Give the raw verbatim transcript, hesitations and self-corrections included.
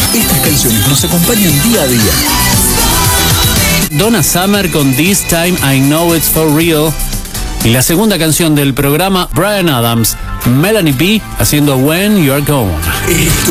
Estas canciones nos acompañan día a día. Donna Summer con This Time I Know It's For Real. Y la segunda canción del programa, Bryan Adams, Melanie B haciendo When You're Gone. Esto